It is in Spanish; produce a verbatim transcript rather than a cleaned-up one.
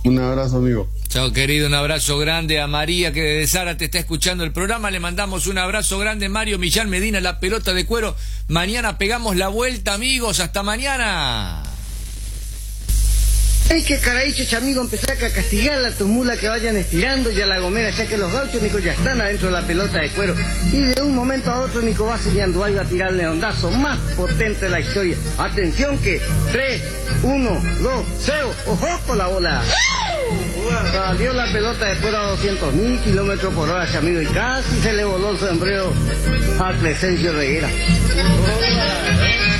Un abrazo, amigo. Chao, querido, un abrazo grande a María, que desde Zárate está escuchando el programa. Le mandamos un abrazo grande. Mario Millán Medina, la pelota de cuero. Mañana pegamos la vuelta, amigos. Hasta mañana. Hay que caraicho, chamigo, empezar a castigar a tus mulas que vayan estirando ya la gomera, ya que los gauchos, Nico, ya están adentro de la pelota de cuero. Y de un momento a otro, Nico va sellando ahí, va a tirar el leondazo más potente de la historia. Atención que tres, uno, dos, cero, ojo con la bola. Salió la pelota de cuero a doscientos mil kilómetros por hora, chamigo, y casi se le voló el sombrero a Crescencio Reguera.